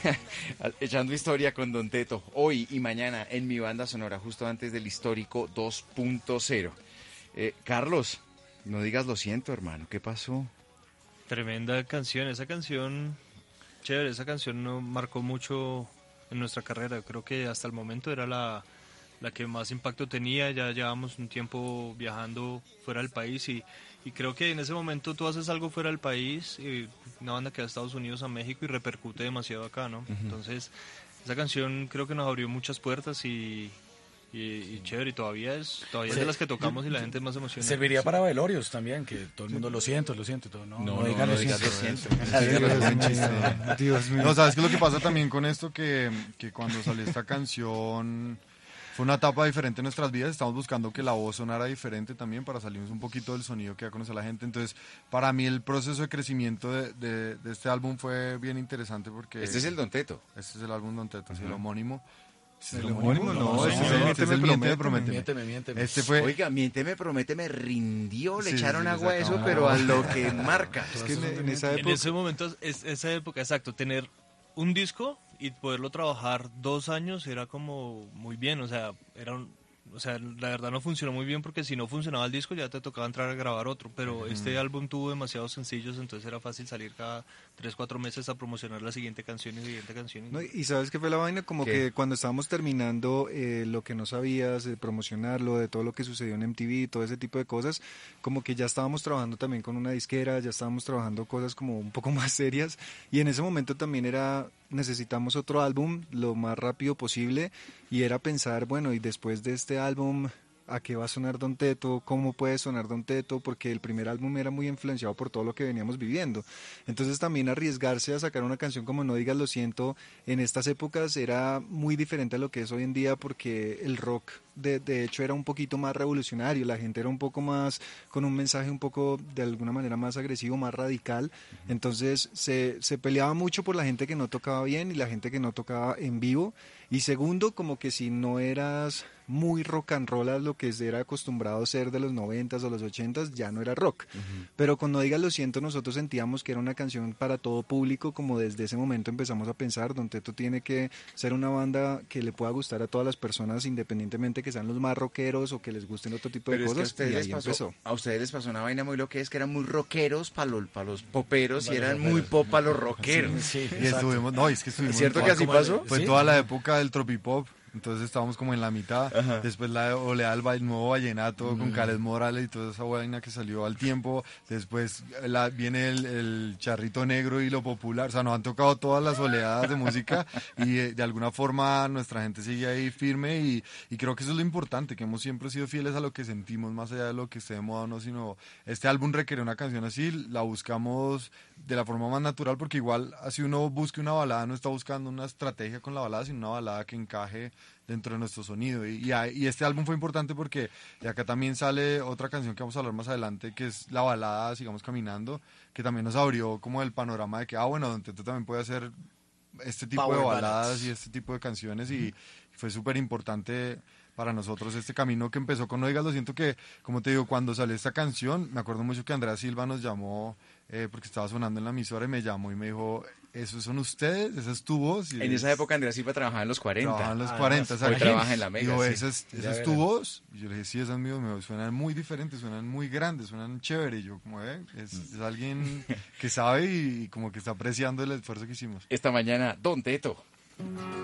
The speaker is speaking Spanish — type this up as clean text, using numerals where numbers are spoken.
Echando historia con Don Teto, hoy y mañana en mi banda sonora, justo antes del histórico 2.0. Carlos, no digas lo siento, hermano, ¿qué pasó? Tremenda canción, esa canción, chévere, esa canción nos marcó mucho en nuestra carrera. Creo que hasta el momento era la que más impacto tenía. Ya llevamos un tiempo viajando fuera del país y creo que en ese momento tú haces algo fuera del país, una banda que va a Estados Unidos, a México y repercute demasiado acá, ¿no? Entonces, esa canción creo que nos abrió muchas puertas y chévere, y todavía es de las que tocamos y la gente es más emocionada. Serviría para velorios también, que todo el mundo lo siento, todo. No digan lo siento. Dios mío. No, ¿sabes qué es lo que pasa también con esto? Que cuando salió esta canción fue una etapa diferente en nuestras vidas. Estamos buscando que la voz sonara diferente también para salirnos un poquito del sonido que ya conoce la gente. Entonces, para mí el proceso de crecimiento de este álbum fue bien interesante porque... Este es el Don Teto. Este es el álbum Don Teto, sí, el homónimo. ¿El homónimo? No, este es el Miénteme. Este fue... Oiga, Miénteme, Promete, me rindió, le Sí, echaron sí, agua a eso, sacamos. pero a lo que marca. Es que en esa En época... ese momento, esa época, exacto, tener un disco y poderlo trabajar 2 años era como muy bien, o sea, la verdad no funcionó muy bien porque si no funcionaba el disco ya te tocaba entrar a grabar otro, pero este álbum tuvo demasiados sencillos, entonces era fácil salir cada 3-4 meses a promocionar la siguiente canción y la siguiente canción. No, y sabes qué fue la vaina, como ¿Qué? que cuando estábamos terminando lo que no sabías, de promocionarlo, de todo lo que sucedió en MTV, todo ese tipo de cosas, como que ya estábamos trabajando también con una disquera, ya estábamos trabajando cosas como un poco más serias, y en ese momento también necesitamos otro álbum lo más rápido posible, y era pensar, bueno, y después de este álbum, ¿a qué va a sonar Don Teto? ¿Cómo puede sonar Don Teto? Porque el primer álbum era muy influenciado por todo lo que veníamos viviendo. Entonces también arriesgarse a sacar una canción como No digas lo siento en estas épocas era muy diferente a lo que es hoy en día, porque el rock de hecho era un poquito más revolucionario, la gente era un poco más, con un mensaje un poco de alguna manera más agresivo, más radical. Entonces se peleaba mucho por la gente que no tocaba bien y la gente que no tocaba en vivo. Y segundo, como que si no eras muy rock and roll a lo que era acostumbrado a ser de los 90s o los 80s, ya no era rock. Pero con No digas lo siento nosotros sentíamos que era una canción para todo público, como desde ese momento empezamos a pensar, Don Teto tiene que ser una banda que le pueda gustar a todas las personas, independientemente que sean los más rockeros o que les gusten otro tipo de Pero cosas, y ahí empezó. a ustedes les pasó una vaina muy loca, es que eran muy rockeros para los poperos y eran muy pop para los rockeros. Sí, Y estuvimos, no, es que ¿Es estuvimos... cierto que así pasó? Fue ¿Sí? toda la época del tropipop, entonces estábamos como en la mitad, después la oleada del nuevo vallenato con Caled Morales y toda esa vaina que salió al tiempo, después viene el charrito negro y lo popular, o sea, nos han tocado todas las oleadas de música y de alguna forma nuestra gente sigue ahí firme y creo que eso es lo importante, que hemos siempre sido fieles a lo que sentimos, más allá de lo que esté de moda o no, sino este álbum requiere una canción así, la buscamos de la forma más natural, porque igual así uno busque una balada, no está buscando una estrategia con la balada, sino una balada que encaje dentro de nuestro sonido. Y este álbum fue importante porque de acá también sale otra canción que vamos a hablar más adelante, que es la balada Sigamos Caminando, que también nos abrió como el panorama de que, bueno, Don Teto también puede hacer este tipo Power de baladas ballads y este tipo de canciones y fue súper importante para nosotros este camino que empezó con No digas lo siento, que como te digo, cuando salió esta canción, me acuerdo mucho que Andrea Silva nos llamó porque estaba sonando en la emisora y me llamó y me dijo, ¿esos son ustedes? ¿Esa es tu voz? Y En esa época Andrea Silva trabajaba en los 40. trabajaba en los 40, Hoy ¿sabes? trabaja en la Mega. Digo, Sí. ¿esa es tu voz? Y yo le dije, sí, esa es mi voz, me suenan muy diferentes, suenan muy grandes, suenan chévere. Y yo, como, es alguien que sabe y como que está apreciando el esfuerzo que hicimos. Esta mañana, Don Teto.